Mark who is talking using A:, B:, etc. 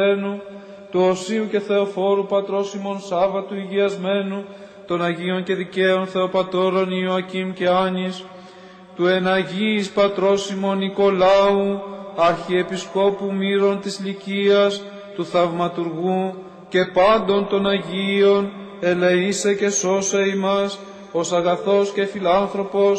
A: του Οσίου και Θεοφόρου Πατρός ημών Σάββατου υγειασμένου, των Αγίων και Δικαίων Θεοπατώρων Ιωακήμ και Άνης, του Εναγίης Πατρός ημών Νικολάου, Αρχιεπισκόπου Μύρων της Λυκίας, του Θαυματουργού και πάντων των Αγίων, ελεήσε και σώσε ημάς, ως αγαθός και φιλάνθρωπος